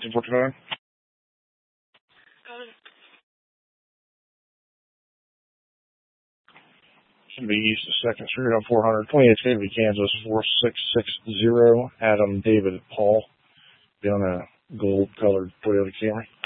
249. Should be east of 2nd Street on 400. 28 State Kansas 4660. Adam David Paul. Be on a gold colored Toyota Camry.